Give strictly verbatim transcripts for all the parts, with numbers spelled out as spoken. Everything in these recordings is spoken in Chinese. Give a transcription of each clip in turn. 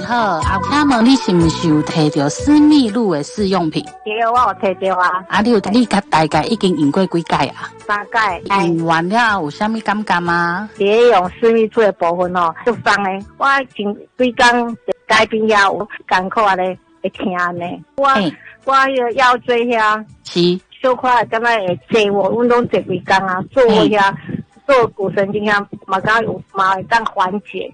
好，啊，请问你是毋是有摕到私密露的试用品？ 对，我有摕到啊。 啊，你有你大概已经用过几届啊？ 三届。 用完了有啥物感觉吗？ 别用私密处的部分哦，足爽的。我前几工改变遐有艰苦安尼会疼呢。我、欸、我迄个腰椎遐是小可感觉会坐我，阮拢坐几工啊，坐我遐坐骨神经遐嘛敢有嘛会当缓解。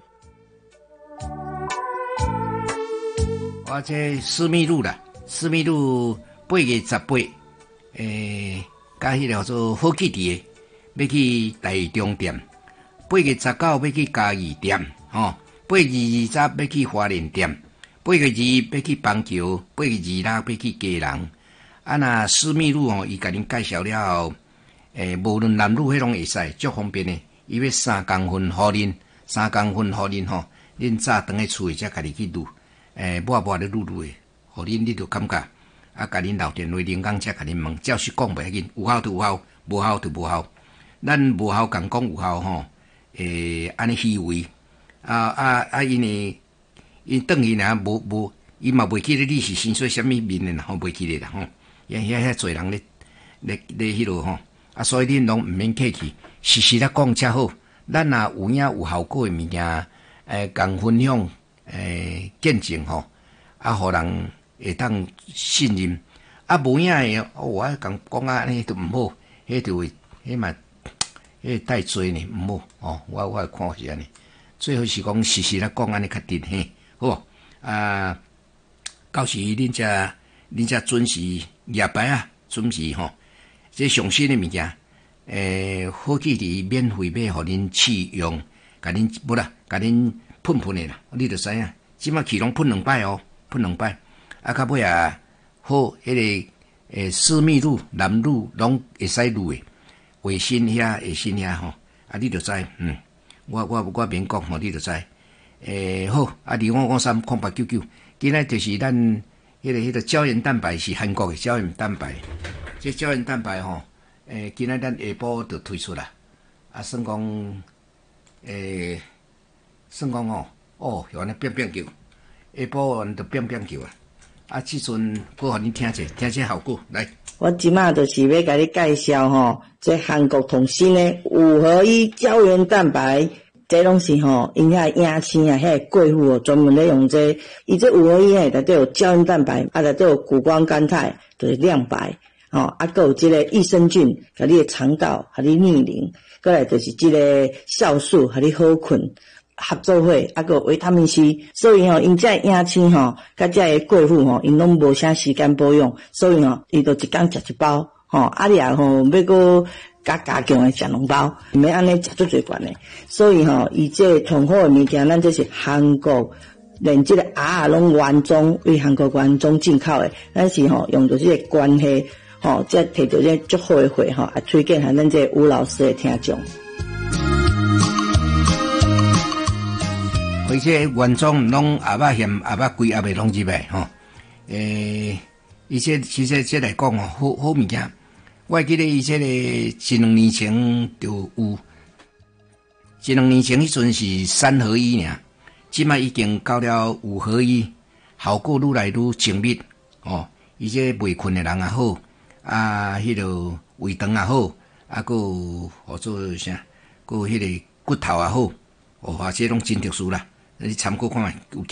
我这私密露啦，私密露八月十八，诶，甲迄个叫做好记伫的，要去台中店；八月十九要去嘉义店，吼、哦；八月二十要去花莲店；八月二要去邦桥；八月二六要去基隆。啊，那私密露吼，伊甲恁介绍了后，诶，无论男女迄拢会使，足方便的。伊要三公分互恁，三公分互恁吼，恁早当去厝里才家己去撸。诶，抹抹咧撸撸诶，互恁你就感觉，啊，甲恁留电话铃铛才甲恁问，照实讲袂要紧，有效就有效，无效就无效。咱无效共讲有效吼，诶，安尼虚伪，啊啊啊，因为因等于若无无，伊嘛袂记得你是生做啥物面诶啦，吼，袂记得啦吼。遐遐遐侪人咧咧咧迄落吼，啊，所以恁拢毋免客气，实时咧讲才好。咱若有影有效果诶物件，诶，共分享。诶，见证吼，啊，互人会当信任。啊，无影诶，哦，我讲讲啊，安尼都毋好，迄就会，迄嘛，迄太多呢，毋好哦。我我看是安尼，最好是讲实时来讲安尼较直嘿，好啊。到时恁只恁只准时夜班啊，准时吼，这上新诶物件，诶，好记伫免费买互恁试用，甲恁不啦，甲恁。喷喷的啦，你著知影，即马去拢喷两摆哦，喷两摆。啊，到尾啊，好，迄、那个诶，私密露、男露拢会使露的，卫生遐、卫生遐吼，啊，你著知，嗯，我我我免讲吼，你著知。诶，好，啊，二五五三空八九九，今仔就是咱迄、那个迄、那个胶原蛋白是韩国的胶原蛋白，这胶原蛋白吼，诶，今仔咱下晡就推出啦，啊，算讲，诶。算讲哦，哦，原来变变球，下晡完就变变球啊！啊，即阵我互恁听者，听者效果来。 我即马就是要甲你介绍吼，这韩国同新的五合一胶原蛋白，这拢是吼因遐影星啊，遐贵妇哦，专门咧用这，伊这五合一诶，内底有胶原蛋白，啊，内底有谷胱甘肽，就是亮白，吼、哦，啊，佮有即个益生菌，甲你的肠道，甲你逆龄，过来就是即个酵素，甲你好困。合作伙，啊个维他命 C， 所以吼，因这影星吼，甲这个贵妇吼，因拢无啥时间保养，所以吼，伊就一工食一包，吼，啊你啊吼，要搁加加强诶食两包，毋免安尼食足侪罐诶。所以吼，伊这上好诶物件，咱这是韩国，连这个鸭啊拢原装为韩国原装进口诶，咱是吼用着这个关系，吼，才摕到这足好诶货吼，啊推荐向咱这吴老师诶听众。 而且原装拢鸭肉馅、鸭肉龟、鸭肉拢入来吼。诶，而且其实这来讲哦，好好物件。我记得伊这个一两年前就有，一两年前迄阵是三合一尔，即摆已经到了五合一，效果愈来愈精密哦。而且袂困的人也好，啊，迄、那个胃肠也好，啊，个或做啥，个迄个骨头也好，哦，或者拢真特殊啦。你参考看觅。